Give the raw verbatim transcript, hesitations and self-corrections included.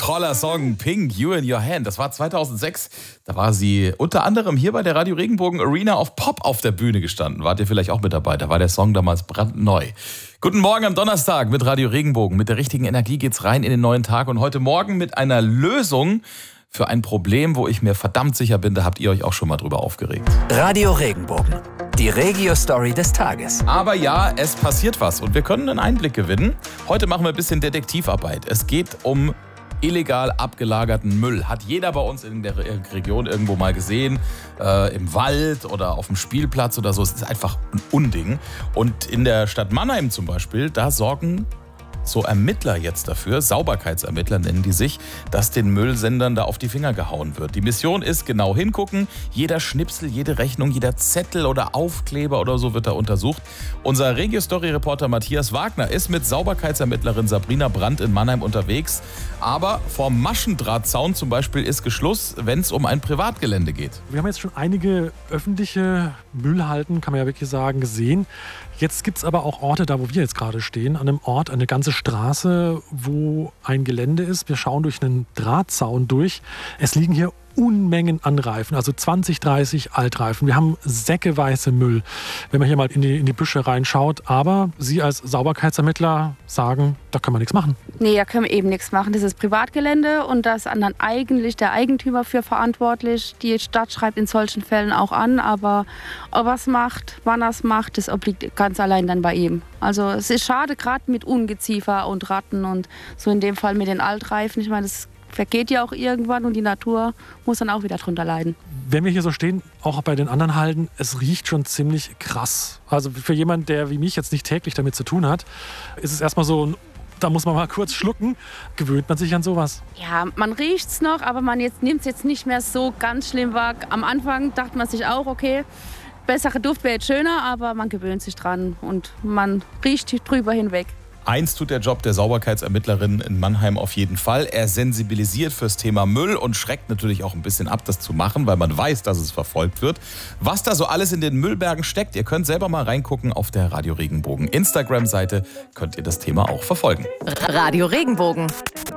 Toller Song, Pink, You in Your Hand. Das war zweitausendsechs. Da war sie unter anderem hier bei der Radio Regenbogen Arena auf Pop auf der Bühne gestanden. Wart ihr vielleicht auch mit dabei? Da war der Song damals brandneu. Guten Morgen am Donnerstag mit Radio Regenbogen. Mit der richtigen Energie geht's rein in den neuen Tag. Und heute Morgen mit einer Lösung für ein Problem, wo ich mir verdammt sicher bin, da habt ihr euch auch schon mal drüber aufgeregt. Radio Regenbogen, die Regio-Story des Tages. Aber ja, es passiert was und wir können einen Einblick gewinnen. Heute machen wir ein bisschen Detektivarbeit. Es geht um illegal abgelagerten Müll. Hat jeder bei uns in der Region irgendwo mal gesehen, äh, im Wald oder auf dem Spielplatz oder so. Es ist einfach ein Unding. Und in der Stadt Mannheim zum Beispiel, da sorgen so Ermittler jetzt dafür, Sauberkeitsermittler nennen die sich, dass den Müllsendern da auf die Finger gehauen wird. Die Mission ist genau hingucken. Jeder Schnipsel, jede Rechnung, jeder Zettel oder Aufkleber oder so wird da untersucht. Unser Regio-Story-Reporter Matthias Wagner ist mit Sauberkeitsermittlerin Sabrina Brandt in Mannheim unterwegs. Aber vom Maschendrahtzaun zum Beispiel ist Geschluss, wenn es um ein Privatgelände geht. Wir haben jetzt schon einige öffentliche Müllhalden, kann man ja wirklich sagen, gesehen. Jetzt gibt es aber auch Orte, da wo wir jetzt gerade stehen, an einem Ort, eine ganze Straße, wo ein Gelände ist. Wir schauen durch einen Drahtzaun durch. Es liegen hier Unmengen an Reifen, also zwanzig, dreißig Altreifen. Wir haben säckeweise Müll, wenn man hier mal in die, in die Büsche reinschaut. Aber Sie als Sauberkeitsermittler sagen, da können wir nichts machen. Nee, da können wir eben nichts machen. Das ist Privatgelände und da ist dann eigentlich der Eigentümer für verantwortlich. Die Stadt schreibt in solchen Fällen auch an, aber ob er es macht, wann er es macht, das obliegt ganz allein dann bei ihm. Also es ist schade, gerade mit Ungeziefer und Ratten und so in dem Fall mit den Altreifen. Ich meine, das vergeht ja auch irgendwann und die Natur muss dann auch wieder drunter leiden. Wenn wir hier so stehen, auch bei den anderen Halden, es riecht schon ziemlich krass. Also für jemanden, der wie mich jetzt nicht täglich damit zu tun hat, ist es erstmal so, da muss man mal kurz schlucken. Gewöhnt man sich an sowas? Ja, man riecht es noch, aber man nimmt es jetzt nicht mehr so ganz schlimm wahr. Am Anfang dachte man sich auch, okay, bessere Duft wäre jetzt schöner, aber man gewöhnt sich dran und man riecht drüber hinweg. Eins tut der Job der Sauberkeitsermittlerin in Mannheim auf jeden Fall. Er sensibilisiert fürs Thema Müll und schreckt natürlich auch ein bisschen ab, das zu machen, weil man weiß, dass es verfolgt wird. Was da so alles in den Müllbergen steckt, ihr könnt selber mal reingucken auf der Radio Regenbogen Instagram-Seite, könnt ihr das Thema auch verfolgen. Radio Regenbogen.